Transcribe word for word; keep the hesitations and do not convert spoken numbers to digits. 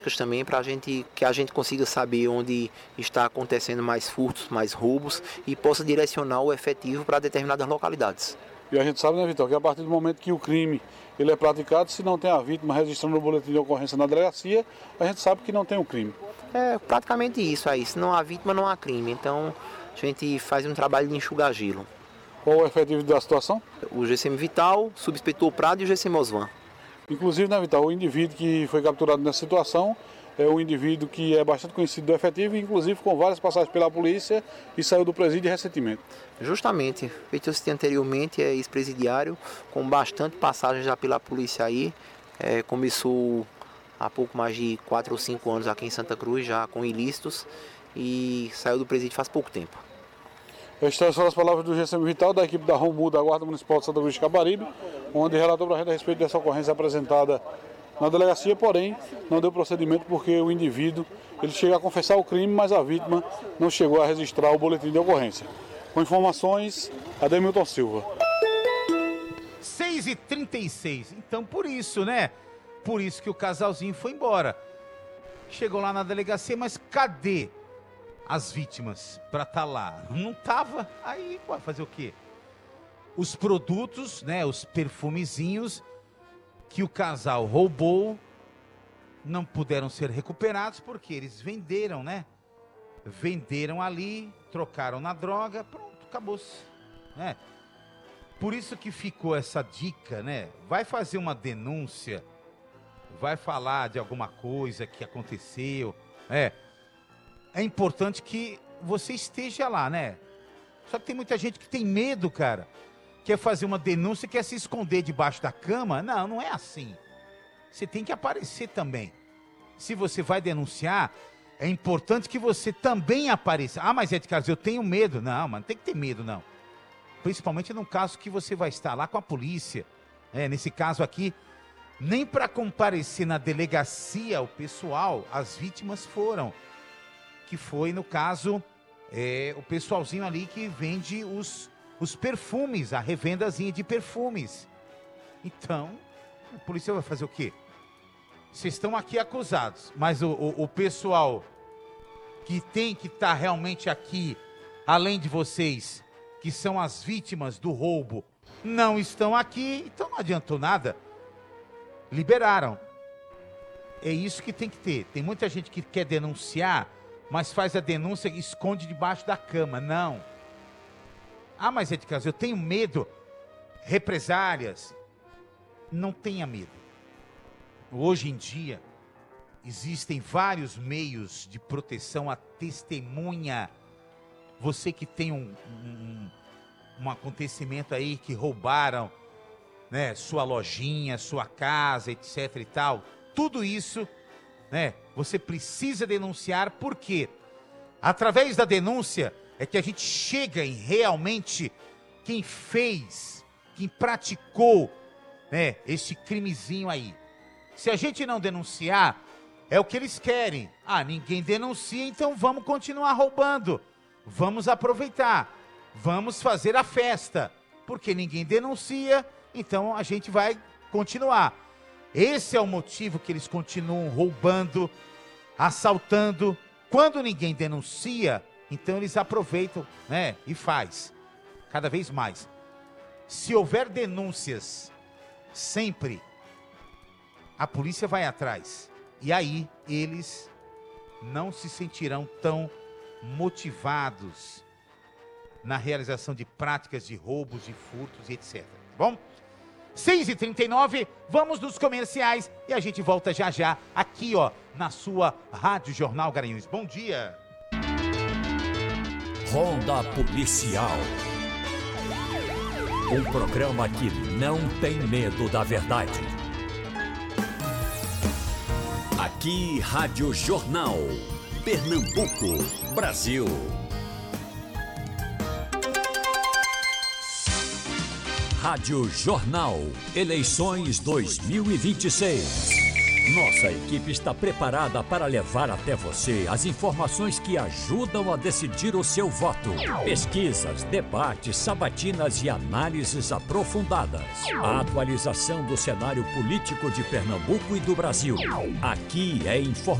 também para a gente que a gente consiga saber onde está acontecendo mais furtos, mais roubos e possa direcionar o efetivo para determinadas localidades. E a gente sabe, né, Vitor, que a partir do momento que o crime ele é praticado, se não tem a vítima registrando o boletim de ocorrência na delegacia, a gente sabe que não tem o crime. É praticamente isso aí, se não há vítima não há crime, então a gente faz um trabalho de enxugar gelo. Qual o efetivo da situação? O G C M Vital, Subinspetor Prado e o G C M Osvan. Inclusive, né, Vital, o indivíduo que foi capturado nessa situação é um indivíduo que é bastante conhecido do efetivo, inclusive com várias passagens pela polícia e saiu do presídio recentemente. Justamente, feito eu citei anteriormente, é ex-presidiário, com bastante passagens já pela polícia aí, é, começou há pouco mais de quatro ou cinco anos aqui em Santa Cruz, já com ilícitos, e saiu do presídio faz pouco tempo. Estas foram as palavras do G C M Vital, da equipe da ROMU, da Guarda Municipal de Santa Cruz de Caparibe, onde relatou para a gente a respeito dessa ocorrência apresentada na delegacia, porém não deu procedimento porque o indivíduo ele chega a confessar o crime, mas a vítima não chegou a registrar o boletim de ocorrência. Com informações, Ademilton Silva. seis e trinta e seis, então por isso, né? Por isso que o casalzinho foi embora. Chegou lá na delegacia, mas cadê as vítimas para estar tá lá? Não tava, aí vai fazer o quê? Os produtos, né, os perfumezinhos que o casal roubou não puderam ser recuperados porque eles venderam, né? Venderam ali, trocaram na droga, pronto, acabou-se, né? Por isso que ficou essa dica, né? Vai fazer uma denúncia, vai falar de alguma coisa que aconteceu, é. É importante que você esteja lá, né? Só que tem muita gente que tem medo, cara. Quer fazer uma denúncia, quer se esconder debaixo da cama. Não, não é assim. Você tem que aparecer também. Se você vai denunciar, é importante que você também apareça. Ah, mas Ed Carlos, eu tenho medo. Não, mas não tem que ter medo, não. Principalmente no caso que você vai estar lá com a polícia. É, nesse caso aqui, nem para comparecer na delegacia o pessoal, as vítimas foram. Que foi, no caso, é, o pessoalzinho ali que vende os, os perfumes, a revendazinha de perfumes. Então, a polícia vai fazer o quê? Vocês estão aqui acusados, mas o, o, o pessoal que tem que estar tá realmente aqui, além de vocês, que são as vítimas do roubo, não estão aqui, então não adiantou nada. Liberaram. É isso que tem que ter. Tem muita gente que quer denunciar, mas faz a denúncia e esconde debaixo da cama. Não. Ah, mas é de casa, eu tenho medo. Represálias. Não tenha medo. Hoje em dia, existem vários meios de proteção à testemunha. Você que tem um, um, um acontecimento aí que roubaram, né, sua lojinha, sua casa, etc e tal. Tudo isso, né, você precisa denunciar, porque através da denúncia é que a gente chega em realmente quem fez, quem praticou, né, esse crimezinho aí. Se a gente não denunciar, é o que eles querem. Ah, ninguém denuncia, então vamos continuar roubando. Vamos aproveitar. Vamos fazer a festa. Porque ninguém denuncia, então a gente vai continuar. Esse é o motivo que eles continuam roubando, assaltando. Quando ninguém denuncia, então eles aproveitam, né, e faz cada vez mais. Se houver denúncias, sempre a polícia vai atrás. E aí eles não se sentirão tão motivados na realização de práticas de roubos, de furtos e etcétera. Bom? seis e trinta e nove, vamos nos comerciais e a gente volta já já aqui, ó, na sua Rádio Jornal Garanhuns. Bom dia. Ronda Policial. Um programa que não tem medo da verdade. Aqui, Rádio Jornal. Pernambuco, Brasil. Rádio Jornal, eleições dois mil e vinte e seis. Nossa equipe está preparada para levar até você as informações que ajudam a decidir o seu voto. Pesquisas, debates, sabatinas e análises aprofundadas. A atualização do cenário político de Pernambuco e do Brasil. Aqui é informação.